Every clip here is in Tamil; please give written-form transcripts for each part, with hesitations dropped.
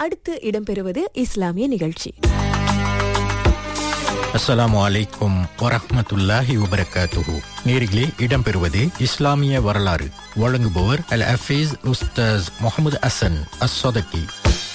அடுத்து இடம்பெறுவது இஸ்லாமிய நிகழ்ச்சி. அஸ்ஸலாமு அலைக்கும் வரஹ்மத்துல்லாஹி வபரகாத்துஹு. நேரிலே இடம்பெறுவது இஸ்லாமிய வரலாறு. வழங்குபவர் அல் ஹஃபீஸ் உஸ்தாஸ் முஹம்மது ஹசன் அஸ்ஸதகி.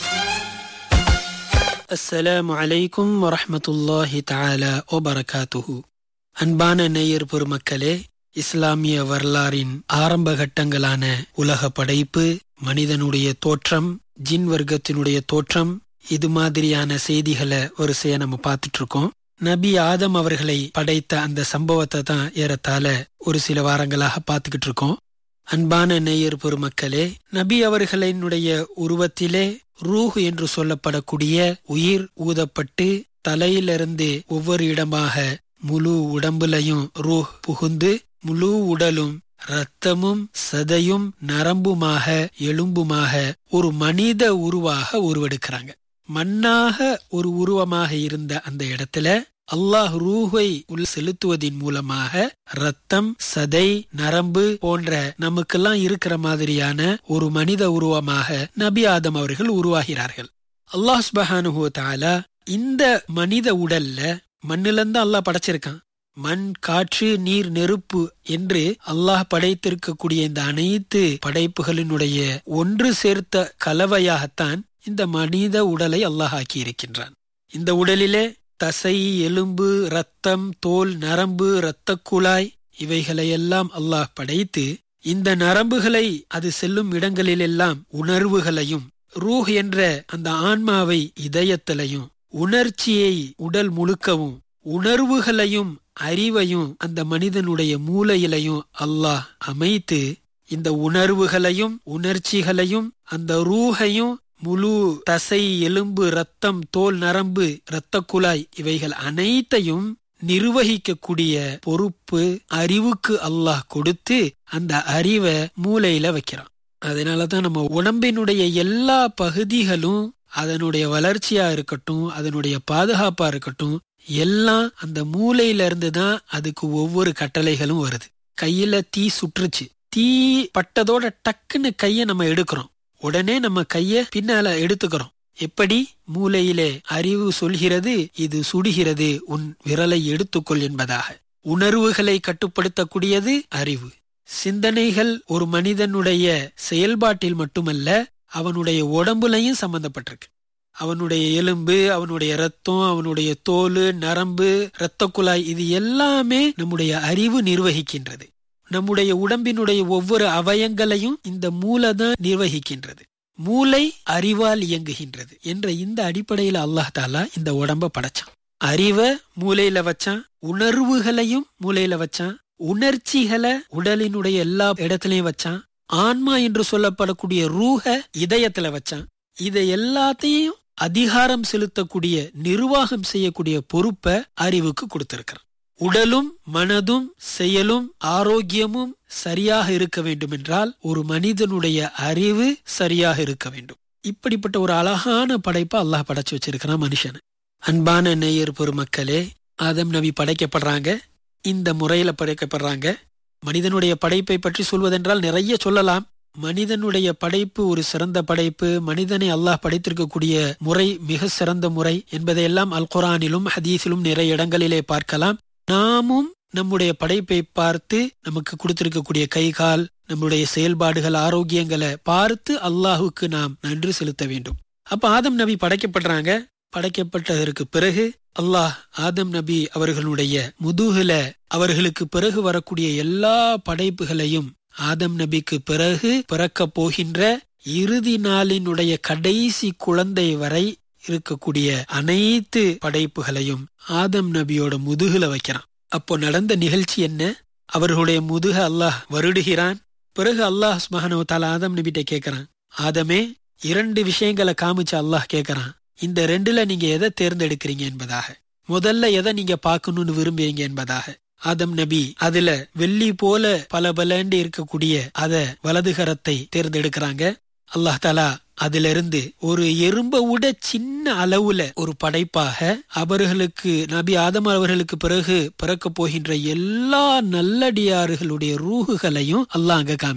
அஸ்ஸலாமு அலைக்கும் வரஹ்மத்துல்லாஹி தஆலா வபரகாத்துஹு. அன்பான நேயர் பெருமக்களே, இஸ்லாமிய வரலாறின் ஆரம்ப கட்டங்களான உலக படைப்பு, மனிதனுடைய தோற்றம், ஜின் வர்க்கத்தினுடைய தோற்றம், இது மாதிரியான செய்திகளை வரிசையா நம்ம பார்த்துட்டு இருக்கோம். நபி ஆதம் அவர்களை படைத்த அந்த சம்பவத்தை தான் ஏறத்தாழ ஒரு சில வாரங்களாக பார்த்துக்கிட்டு இருக்கோம். அன்பான நேயர் பெருமக்களே, நபி அவர்களினுடைய உருவத்திலே ரூஹ் என்று சொல்லப்படக்கூடிய உயிர் ஊதப்பட்டு தலையிலிருந்து ஒவ்வொரு இடமாக முழு உடம்புலையும் ரூஹ் புகுந்து முழு உடலும் இரத்தமும் சதையும் நரம்புமாக எலும்புமாக ஒரு மனித உருவாக உருவெடுக்கிறாங்க. மண்ணாக ஒரு உருவமாக இருந்த அந்த இடத்துல அல்லாஹ் ரூஹை உள் செலுத்துவதின் மூலமாக ரத்தம், சதை, நரம்பு போன்ற நமக்கெல்லாம் இருக்கிற மாதிரியான ஒரு மனித உருவமாக நபி ஆதம் அவர்கள் உருவாகிறார்கள். அல்லாஹ் சுப்ஹானஹு வ தஆலா இந்த மனித உடல்ல மண்ணிலிருந்து அல்லாஹ் படைச்சிருக்கான். மண், காற்று, நீர், நெருப்பு என்று அல்லாஹ் படைத்திருக்கக்கூடிய இந்த அனைத்து படைப்புகளினுடைய ஒன்று சேர்த்த கலவையாகத்தான் இந்த மனித உடலை அல்லாஹ் ஆக்கி இருக்கின்றான். இந்த உடலிலே தசை, எலும்பு, ரத்தம், தோல், நரம்பு, இரத்த குழாய் இவைகளையெல்லாம் அல்லாஹ் படைத்து இந்த நரம்புகளை அது செல்லும் இடங்களிலெல்லாம் உணர்வுகளையும், ரூஹ் என்ற அந்த ஆன்மாவை இதயத்திலையும், உணர்ச்சியை உடல் முழுக்கவும், உணர்வுகளையும் அறிவையும் அந்த மனிதனுடைய மூளையிலையும் அல்லாஹ் அமைத்து இந்த உணர்வுகளையும் உணர்ச்சிகளையும் அந்த ரூஹையும் முழு தசை, எலும்பு, ரத்தம், தோல், நரம்பு, இரத்த குழாய் இவைகள் அனைத்தையும் நிர்வகிக்கக்கூடிய பொறுப்பு அறிவுக்கு அல்லாஹ் கொடுத்து அந்த அறிவை மூளையில வைக்கிறான். அதனாலதான் நம்ம உடம்பினுடைய எல்லா பகுதிகளும் அதனுடைய வளர்ச்சியா இருக்கட்டும், அதனுடைய பாதுகாப்பா இருக்கட்டும், எல்லாம் அந்த மூளையில இருந்துதான் அதுக்கு ஒவ்வொரு கட்டளைகளும் வருது. கையில தீ சுற்றுச்சு, தீ பட்டதோட டக்குன்னு கைய நம்ம எடுக்கிறோம், உடனே நம்ம கைய பின்னால எடுத்துக்கிறோம். எப்படி? மூளையிலே அறிவு சொல்கிறது, இது சுடுகிறது, உன் விரலை எடுத்துக்கொள் என்பதாக. உணர்வுகளை கட்டுப்படுத்தக்கூடியது அறிவு. சிந்தனைகள் ஒரு மனிதனுடைய செயல்பாட்டில் மட்டுமல்ல, அவனுடைய உடம்புலையும் சம்பந்தப்பட்டிருக்கு. அவனுடைய எலும்பு, அவனுடைய ரத்தம், அவனுடைய தோல், நரம்பு, இரத்த குழாய் இது எல்லாமே நம்முடைய அறிவு நிர்வகிக்கின்றது. நம்முடைய உடம்பினுடைய ஒவ்வொரு அவயங்களையும் இந்த மூளை தான் நிர்வகிக்கின்றது. மூளை அறிவால் இயங்குகின்றது என்ற இந்த அடிப்படையில் அல்லாஹ் தாலா இந்த உடம்ப படைச்சான். அறிவை மூளையில வச்சான், உணர்வுகளையும் மூளையில வச்சான், உணர்ச்சிகளை உடலினுடைய எல்லா இடத்திலையும் வச்சான், ஆன்மா என்று சொல்லப்படக்கூடிய ரூஹ இதயத்துல வச்சான். இதை எல்லாத்தையும் அதிகாரம் செலுத்தக்கூடிய, நிர்வாகம் செய்யக்கூடிய பொறுப்பை அறிவுக்கு கொடுத்திருக்கிறான். உடலும் மனதும் செயலும் ஆரோக்கியமும் சரியாக இருக்க வேண்டும் என்றால் ஒரு மனிதனுடைய அறிவு சரியாக இருக்க வேண்டும். இப்படிப்பட்ட ஒரு அழகான படைப்பை அல்லாஹ் படைச்சு வச்சிருக்கிறான் மனுஷன். அன்பான நேயர் பெருமக்களே, ஆதம் நபி படைக்கப்படுறாங்க. இந்த முறையில படைக்கப்படுறாங்க. மனிதனுடைய படைப்பை பற்றி சொல்வதென்றால் நிறைய சொல்லலாம். மனிதனுடைய படைப்பு ஒரு சிறந்த படைப்பு, மனிதனை அல்லாஹ் படைத்திருக்கக்கூடிய முறை மிக சிறந்த முறை என்பதையெல்லாம் அல் குர்ஆனிலும் ஹதீஸிலும் நிறைய இடங்களிலே பார்க்கலாம். நாமும் நம்முடைய படைப்பை பார்த்து நமக்கு கொடுத்திருக்கக்கூடிய கை, கால், நம்முடைய செயல்பாடுகள், ஆரோக்கியங்களை பார்த்து அல்லாஹுக்கு நாம் நன்றி செலுத்த வேண்டும். அப்ப ஆதம் நபி படைக்கப்படுறாங்க. படைக்கப்பட்டதற்கு பிறகு அல்லாஹ் ஆதம் நபி அவர்களுடைய முதுகுல அவர்களுக்கு பிறகு வரக்கூடிய எல்லா படைப்புகளையும் ஆதம் நபிக்கு பிறகு பிறக்க போகின்ற இறுதி நாளினுடைய கடைசி குழந்தை வரை இருக்கக்கூடிய அனைத்து படைப்புகளையும் ஆதம் நபியோட முதுகுல வைக்கிறான். அப்போ நடந்த நிகழ்ச்சி என்ன? அவர்களுடைய முதுக அல்லாஹ் வருடுகிறான். பிறகு அல்லாஹ் சுப்ஹானஹு வ தஆலா ஆதம் நபிட்ட கேட்கிறான், ஆதமே, 2 விஷயங்களை காமிச்சு அல்லாஹ் கேட்கிறான், இந்த 2ல நீங்க எதை தேர்ந்தெடுக்கிறீங்க என்பதாக. முதல்ல எதை நீங்க பார்க்கணும்னு விரும்புறீங்க என்பதாக. ஆதம் நபி அதுல வெள்ளி போல பலபலண்டு இருக்கக்கூடிய அத வலதுகரத்தை தேர்ந்தெடுக்கிறாங்க. அல்லாஹ் தஆலா அதிலிருந்து ஒரு எறும்பை விட சின்ன அளவுல ஒரு படைப்பாக அவர்களுக்கு, நபி ஆதம் அவர்களுக்கு பிறகு பிறக்க போகின்ற எல்லா நல்லடியார்களுடைய ரூஹுகளையும் அல்லாஹ் அங்க காமிக்கிறான்.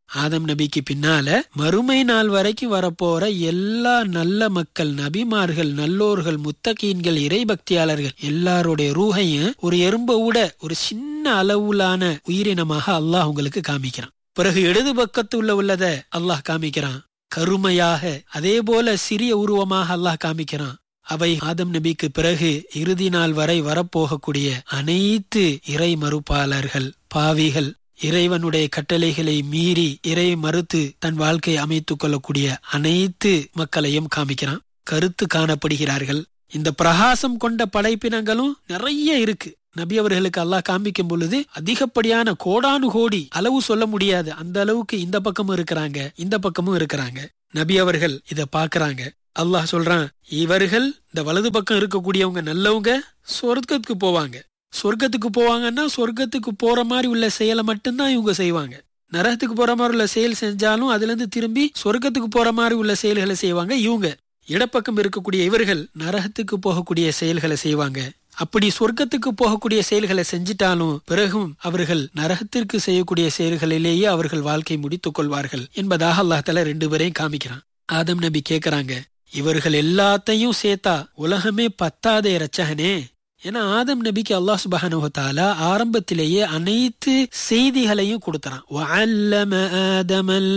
ஆதம் நபிக்கு பின்னால மறுமை நாள் வரைக்கும் வரப்போற எல்லா நல்ல மக்கள், நபிமார்கள், நல்லோர்கள், முத்தகீன்கள், இறைபக்தியாளர்கள் எல்லாருடைய ரூஹையும் ஒரு எறும்பை விட ஒரு சின்ன அளவுலான உயிரினமாக அல்லாஹ் உங்களுக்கு காமிக்கிறான். பிறகு இடது பக்கத்துல உள்ளத அல்லாஹ் காமிக்கிறான் கருமையாக. அதே போல சிறிய உருவமாக அல்லாஹ் காமிக்கிறான். அவை ஆதம் நபிக்கு பிறகு இறுதி நாள் வரை வரப்போகக்கூடிய அனைத்து இறை மறுப்பாளர்கள், பாவிகள், இறைவனுடைய கட்டளைகளை மீறி இறை மறுத்து தன் வாழ்க்கையை அமைத்துக் கொள்ளக்கூடிய அனைத்து மக்களையும் காமிக்கிறான். கருத்து காணப்படுகிறார்கள். இந்த பிரகாசம் கொண்ட படைப்பினங்களும் நிறைய இருக்கு. நபி அவர்களுக்கு அல்லாஹ் காமிக்கும் பொழுது அதிகப்படியான கோடானு கோடி, அளவு சொல்ல முடியாது, அந்த அளவுக்கு இந்த பக்கமும் இருக்கிறாங்க, இந்த பக்கமும் இருக்கிறாங்க. நபி அவர்கள் இத பாக்குறாங்க. அல்லாஹ் சொல்றான், இவர்கள் இந்த வலது பக்கம் இருக்கக்கூடியவங்க நல்லவங்க, சொர்க்கத்துக்கு போவாங்க. சொர்க்கத்துக்கு போவாங்கன்னா சொர்க்கத்துக்கு போற மாதிரி உள்ள செயலை மட்டும்தான் இவங்க செய்வாங்க. நரகத்துக்கு போற மாதிரி உள்ள செயல் செஞ்சாலும் அதுல இருந்து திரும்பி சொர்க்கத்துக்கு போற மாதிரி உள்ள செயல்களை செய்வாங்க இவங்க. இடப்பக்கம் இருக்கக்கூடிய இவர்கள் நரகத்துக்கு போகக்கூடிய செயல்களை செய்வாங்க. அப்படி சொர்க்கத்துக்கு போகக்கூடிய செயல்களை செஞ்சிட்டாலும் பிறகும் அவர்கள் நரகத்திற்கு செய்யக்கூடிய செயல்களிலேயே அவர்கள் வாழ்க்கை முடித்துக் கொள்வார்கள் என்பதாக அல்லாஹ் தஆலா 2 பேரையும் காமிக்கிறான். ஆதம் நபி கேக்குறாங்க, இவர்கள் எல்லாத்தையும் சேர்த்தா உலகமே பத்தாதே இரட்சகனே? ஏன்னா ஆதம் நபிக்கு அல்லாஹ் சுப்ஹானஹு வ தஆலா ஆரம்பத்திலேயே அனைத்து செய்திகளையும் கொடுத்தறான். வஅல்லம ஆதமல்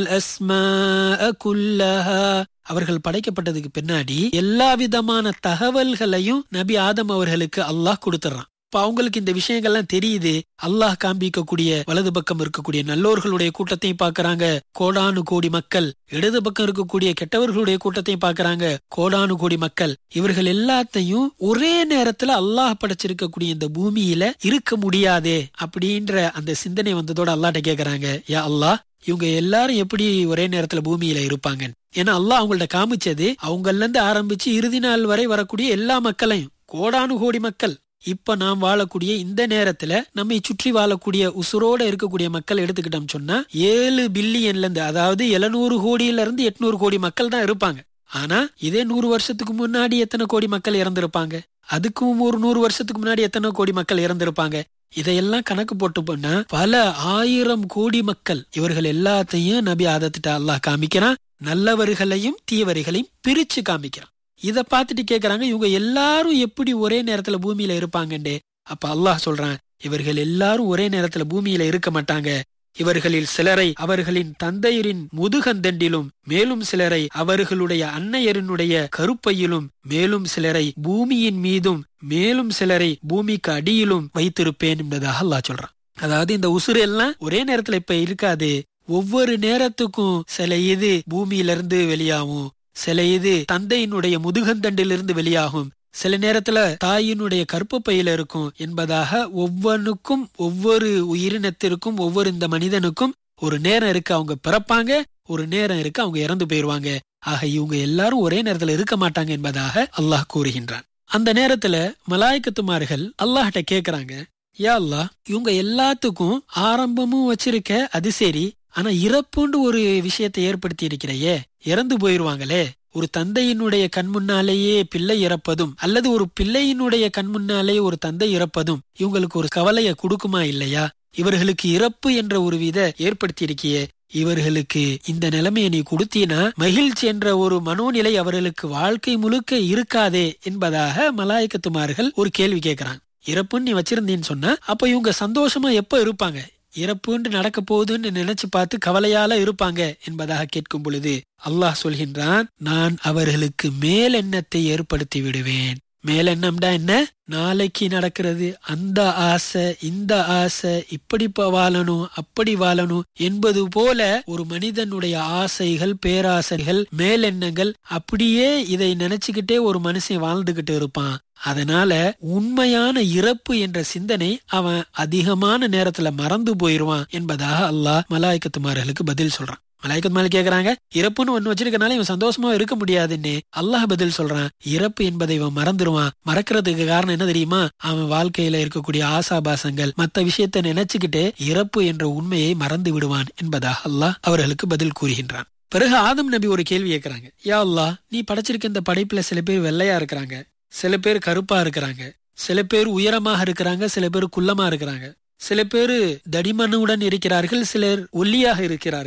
அஸ்மாஅ குல்லஹா. அவர்கள் படைக்கப்பட்டதுக்கு பின்னாடி எல்லா விதமான தகவல்களையும் நபி ஆதம் அவர்களுக்கு அல்லாஹ் கொடுத்துறான். இப்ப அவங்களுக்கு இந்த விஷயங்கள்லாம் தெரியுது. அல்லாஹ் காண்பிக்கக்கூடிய வலது பக்கம் இருக்கக்கூடிய நல்லோர்களுடைய கூட்டத்தையும் பாக்குறாங்க, கோடானு கோடி மக்கள். இடது பக்கம் இருக்கக்கூடிய கெட்டவர்களுடைய கூட்டத்தையும் பாக்குறாங்க, கோடானு கோடி மக்கள். இவர்கள் எல்லாத்தையும் ஒரே நேரத்துல அல்லாஹ் படைச்சிருக்கக்கூடிய இந்த பூமியில இருக்க முடியாதே அப்படின்ற அந்த சிந்தனை வந்ததோட அல்லாஹ்ட்ட கேக்குறாங்க, யா அல்லாஹ், இவங்க எல்லாரும் எப்படி ஒரே நேரத்துல பூமியில இருப்பாங்க? ஏன்னா அல்லாஹ் அவங்கள்ட்ட காமிச்சது அவங்கள இருந்து ஆரம்பிச்சு இறுதி நாள் வரை வரக்கூடிய எல்லா மக்களையும், கோடானு கோடி மக்கள். இப்ப நாம் வாழக்கூடிய இந்த நேரத்துல நம்மை சுற்றி வாழக்கூடிய உசுரோட இருக்கக்கூடிய மக்கள் எடுத்துக்கிட்டோம் சொன்னா 7 பில்லியன்ல இருந்து, அதாவது 700 கோடியில இருந்து 800 கோடி மக்கள் தான் இருப்பாங்க. ஆனா இதே 100 வருஷத்துக்கு முன்னாடி எத்தனை கோடி மக்கள் இறந்திருப்பாங்க? அதுக்கும் ஒரு 100 வருஷத்துக்கு முன்னாடி எத்தனை கோடி மக்கள் இறந்திருப்பாங்க? இதையெல்லாம் கணக்கு போட்டு போனா பல 1000 கோடி மக்கள். இவர்கள் எல்லாத்தையும் நபி ஆதத்திட்ட அல்லாஹ் காமிக்கிறான். நல்லவர்களையும் தீயவர்களையும் பிரிச்சு காமிக்கிறான். இத பார்த்துட்டு கேக்குறாங்க, இவங்க எல்லாரும் எப்படி ஒரே நேரத்துல பூமியில இருப்பாங்கண்டே? அப்ப அல்லாஹ் சொல்றான், இவர்கள் எல்லாரும் ஒரே நேரத்துல பூமியில இருக்க மாட்டாங்க. இவர்களில் சிலரை அவர்களின் தந்தையரின் முதுகந்தண்டிலும், மேலும் சிலரை அவர்களுடைய அன்னையரினுடைய கருப்பையிலும், மேலும் சிலரை பூமியின் மீதும், மேலும் சிலரை பூமிக்கு அடியிலும் வைத்திருப்பேன் என்பதாக அல்லாஹ் சொல்றான். அதாவது இந்த உசுறு எல்லாம் ஒரே நேரத்துல இப்ப இருக்காது. ஒவ்வொரு நேரத்துக்கும் சில இது பூமியிலிருந்து வெளியாகும், சில இது தந்தையினுடைய முதுகந்தண்டிலிருந்து வெளியாகும், சில நேரத்துல தாயினுடைய கற்பப்பையில இருக்கும் என்பதாக ஒவ்வொன்றுக்கும், ஒவ்வொரு உயிரினத்திற்கும், ஒவ்வொரு இந்த மனிதனுக்கும் ஒரு நேரம் இருக்கு, அவங்க பிறப்பாங்க, ஒரு நேரம் இருக்கு, அவங்க இறந்து போயிருவாங்க. ஆக இவங்க எல்லாரும் ஒரே நேரத்துல இருக்க மாட்டாங்க என்பதாக அல்லாஹ் கூறுகின்றான். அந்த நேரத்துல மலாய்க்கத்துமார்கள் அல்லாஹ்ட்ட கேக்குறாங்க, யா அல்லாஹ், இவங்க எல்லாத்துக்கும் ஆரம்பமும் வச்சிருக்க, அது சரி, ஆனா இறப்புண்டு ஒரு விஷயத்தை ஏற்படுத்தி இருக்கிறையே, இறந்து போயிருவாங்களே. ஒரு தந்தையினுடைய கண் முன்னாலேயே பிள்ளை இறப்பதும், அல்லது ஒரு பிள்ளையினுடைய கண் முன்னாலே ஒரு தந்தை இறப்பதும் இவங்களுக்கு ஒரு கவலைய கொடுக்குமா இல்லையா? இவர்களுக்கு இறப்பு என்ற ஒரு வித ஏற்படுத்தி இருக்கியே, இவர்களுக்கு இந்த நிலைமையை நீ கொடுத்தீனா மகிழ்ச்சி என்ற ஒரு மனோநிலை அவர்களுக்கு வாழ்க்கை முழுக்க இருக்காதே என்பதாக மலாய்க்கத்துமார்கள் ஒரு கேள்வி கேட்கிறாங்க. இறப்புன்னு நீ வச்சிருந்தீன்னு சொன்னா அப்ப இவங்க சந்தோஷமா எப்ப இருப்பாங்க? இறப்புன்னு நடக்க போகுதுன்னு நினைச்சு பார்த்து கவலையால இருப்பாங்க என்பதாக கேட்கும் பொழுது அல்லாஹ் சொல்கின்றான், நான் அவர்களுக்கு மேலெண்ணத்தை ஏற்படுத்தி விடுவேன். மேலெண்ணம்டா என்ன? நாளைக்கு நடக்கிறது அந்த ஆசை, இந்த ஆசை, இப்படி வாழணும், அப்படி வாழணும் என்பது போல ஒரு மனிதனுடைய ஆசைகள், பேராசைகள், மேலெண்ணங்கள், அப்படியே இதை நினைச்சுக்கிட்டே ஒரு மனுஷன் வாழ்ந்துகிட்டு இருப்பான். அதனால உண்மையான இறப்பு என்ற சிந்தனை அவன் அதிகமான நேரத்துல மறந்து போயிருவான் என்பதாக அல்லாஹ் மலாய்க்கத்துமார்களுக்கு பதில் சொல்றான். மலாய்க்கத்துமார்கள் கேக்குறாங்க, இறப்புன்னு ஒண்ணு வச்சிருக்கனால இவன் சந்தோஷமா இருக்க முடியாதுன்னு. அல்லாஹ் பதில் சொல்றான், இறப்பு என்பதை இவன் மறந்துடுவான். மறக்கிறதுக்கு காரணம் என்ன தெரியுமா? அவன் வாழ்க்கையில இருக்கக்கூடிய ஆசாபாசங்கள், மத்த விஷயத்தை நினைச்சுக்கிட்டே இறப்பு என்ற உண்மையை மறந்து விடுவான் என்பதாக அல்லாஹ் அவர்களுக்கு பதில் கூறுகின்றான். பிறகு ஆதம் நபி ஒரு கேள்வி கேட்கிறாங்க, யா அல்லாஹ், நீ படைச்சிருக்க இந்த படைப்புல சில பேர் வெள்ளையா இருக்கிறாங்க, சில பேர் கருப்பா இருக்கிறாங்க, சில பேர் உயரமாக இருக்கிறாங்க, சில பேர் குள்ளமா இருக்கிறாங்க, சில பேர் தடிமனுடன் இருக்கிறார்கள், சிலர் ஒல்லியாக இருக்கிறார்கள்.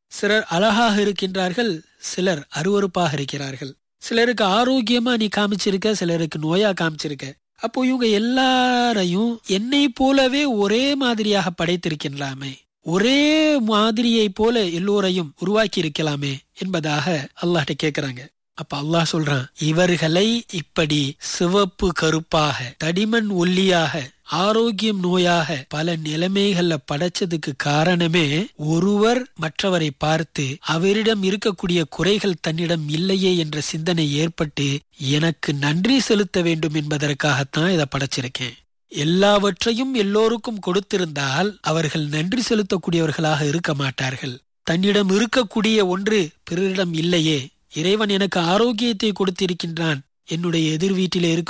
சிலர் அழகாக இருக்கின்றார்கள், சிலர் அருவருப்பாக இருக்கிறார்கள். சிலருக்கு ஆரோக்கியமா நீ காமிச்சிருக்க, சிலருக்கு நோயா காமிச்சிருக்க. அப்போ இவங்க எல்லாரையும் என்னை போலவே ஒரே மாதிரியாக படைத்திருக்கின்றாமே, ஒரே மாதிரியை போல எல்லோரையும் உருவாக்கி இருக்கலாமே என்பதாக அல்லாஹ்ட்ட கேக்குறாங்க. அப்ப அல்லாஹ் சொல்றான், இவர்களை இப்படி சிவப்பு கருப்பாக, தடிமண் ஒல்லியாக, ஆரோக்கியம் நோயாக பல நிலைமைகள்ல படைச்சதுக்கு காரணமே ஒருவர் மற்றவரை பார்த்து அவரிடம் இருக்கக்கூடிய குறைகள் தன்னிடம் இல்லையே என்ற சிந்தனை ஏற்பட்டு எனக்கு நன்றி செலுத்த வேண்டும் என்பதற்காகத்தான் இதை படைச்சிருக்கேன். எல்லாவற்றையும் எல்லோருக்கும் கொடுத்திருந்தால் அவர்கள் நன்றி செலுத்தக்கூடியவர்களாக இருக்க மாட்டார்கள். தன்னிடம் இருக்கக்கூடிய ஒன்று பிறரிடம் இல்லையே, இறைவன் எனக்கு ஆரோக்கியத்தை கொடுத்திருக்கின்றான், என்னுடைய எதிர் வீட்டிலே இருக்க